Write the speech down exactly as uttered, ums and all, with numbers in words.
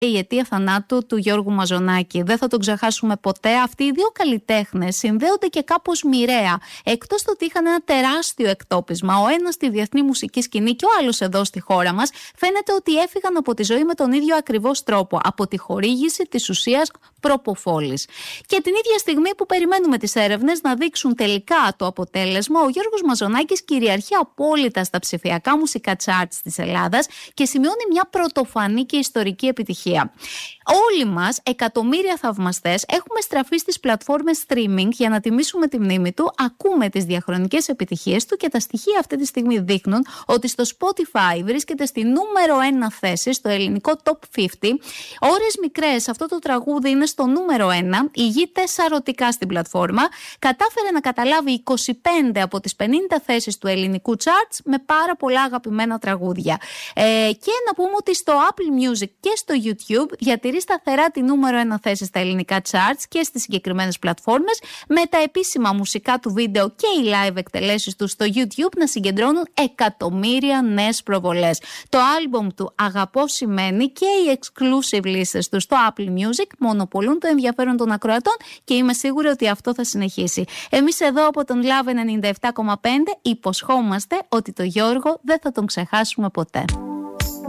η αιτία θανάτου του Γιώργου Μαζονάκη. Δεν θα τον ξεχάσουμε ποτέ. Αυτοί οι δύο καλλιτέχνες συνδέονται και κάπως μοιραία. Εκτός του ότι είχαν ένα τεράστιο εκτόπισμα, ο ένας στη διεθνή μουσική σκηνή και ο άλλος εδώ στη χώρα μας, φαίνεται ότι έφυγαν από τη ζωή με τον ίδιο ακριβώς τρόπο. Από τη χορήγηση της ουσίας προποφόλης. Και την ίδια στιγμή που περιμένουμε τις έρευνες να δείξουν τελικά το αποτέλεσμα, ο Γιώργος Μαζονάκης κυριαρχεί απόλυτα στα ψηφιακά μουσικά charts της Ελλάδας και σημειώνει μια πρωτοφανή και ιστορική επιτυχία. Όλοι μας, εκατομμύρια θαυμαστές, έχουμε στραφεί στις πλατφόρμες streaming για να τιμήσουμε τη μνήμη του, ακούμε τις διαχρονικές επιτυχίες του και τα στοιχεία αυτή τη στιγμή δείχνουν ότι στο Spotify βρίσκεται στη νούμερο ένα θέση στο ελληνικό Top πενήντα. Ώρες μικρές, αυτό το τραγούδι είναι στο νούμερο ένα, ηγείται σαρωτικά στην πλατφόρμα, κατάφερε να καταλάβει είκοσι πέντε από τις πενήντα θέσεις του ελληνικού charts με πάρα πολλά αγαπημένα τραγούδια. Ε, και να πούμε ότι στο Apple Music και στο YouTube διατηρεί σταθερά τη νούμερο ένα θέση στα ελληνικά charts και στις συγκεκριμένες πλατφόρμες, με τα επίσημα μουσικά του βίντεο και οι live εκτελέσεις του στο YouTube να συγκεντρώνουν εκατομμύρια νέες προβολές. Το άλμπουμ του «Αγαπώ σημαίνει» και οι exclusive λίστες του στο Apple Music μονοπολούν το ενδιαφέρον των ακροατών και είμαι σίγουρη ότι αυτό θα συνεχίσει. Εμείς εδώ από τον Love ενενήντα επτά κόμμα πέντε υποσχόμαστε ότι το Γιώργο δεν θα τον ξεχάσουμε ποτέ.